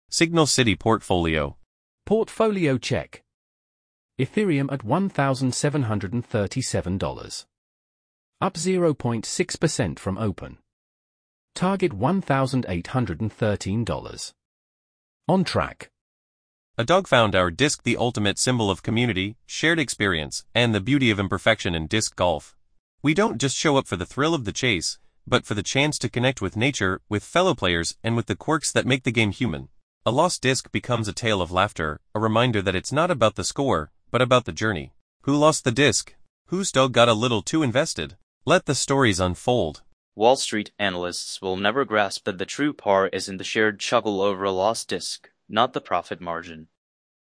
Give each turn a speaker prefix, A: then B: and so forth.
A: Signal City Portfolio.
B: Portfolio check. Ethereum at $1,737. Up 0.6% from open. Target $1,813. On track.
A: A dog found our disc, the ultimate symbol of community, shared experience, and the beauty of imperfection in disc golf. We don't just show up for the thrill of the chase, but for the chance to connect with nature, with fellow players, and with the quirks that make the game human. A lost disc becomes a tale of laughter, a reminder that it's not about the score, but about the journey. Who lost the disc? Whose dog got a little too invested? Let the stories unfold.
C: Wall Street analysts will never grasp that the true par is in the shared chuckle over a lost disc, not the profit margin.